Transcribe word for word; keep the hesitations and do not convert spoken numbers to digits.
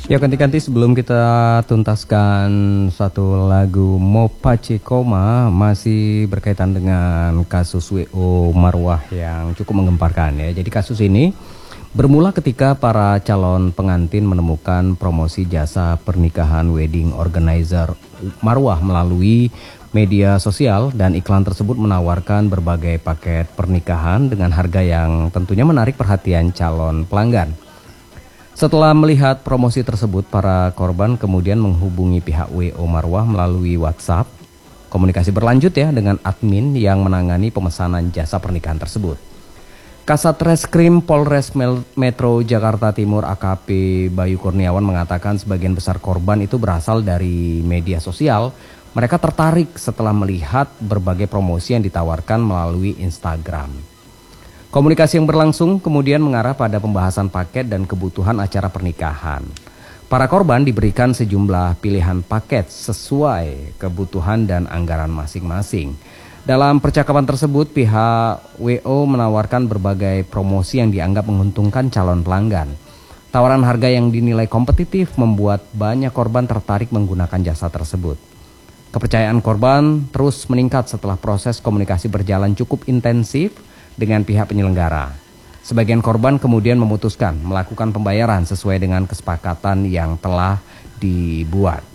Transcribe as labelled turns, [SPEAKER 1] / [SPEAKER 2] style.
[SPEAKER 1] Ya, ganti-ganti sebelum kita tuntaskan satu lagu Mopache Koma, masih berkaitan dengan kasus W O Marwah yang cukup menggemparkan ya. Jadi kasus ini bermula ketika para calon pengantin menemukan promosi jasa pernikahan wedding organizer Marwah melalui media sosial, dan iklan tersebut menawarkan berbagai paket pernikahan dengan harga yang tentunya menarik perhatian calon pelanggan. Setelah melihat promosi tersebut, para korban kemudian menghubungi pihak W O Marwah melalui WhatsApp. Komunikasi berlanjut ya dengan admin yang menangani pemesanan jasa pernikahan tersebut. Kasat Reskrim Polres Metro Jakarta Timur A K P Bayu Kurniawan mengatakan sebagian besar korban itu berasal dari media sosial. Mereka tertarik setelah melihat berbagai promosi yang ditawarkan melalui Instagram. Komunikasi yang berlangsung kemudian mengarah pada pembahasan paket dan kebutuhan acara pernikahan. Para korban diberikan sejumlah pilihan paket sesuai kebutuhan dan anggaran masing-masing. Dalam percakapan tersebut, pihak W O menawarkan berbagai promosi yang dianggap menguntungkan calon pelanggan. Tawaran harga yang dinilai kompetitif membuat banyak korban tertarik menggunakan jasa tersebut. Kepercayaan korban terus meningkat setelah proses komunikasi berjalan cukup intensif dengan pihak penyelenggara. Sebagian korban kemudian memutuskan melakukan pembayaran sesuai dengan kesepakatan yang telah dibuat.